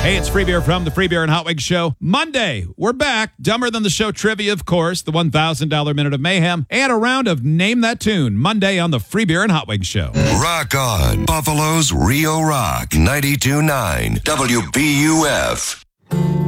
Hey, it's Free Beer from the Free Beer and Hot Wings Show. Monday, we're back. Dumber Than the Show trivia, of course, the $1,000 Minute of Mayhem, and a round of Name That Tune. Monday on the Free Beer and Hot Wings Show. Rock on. Buffalo's Rio Rock 92.9 WBUF.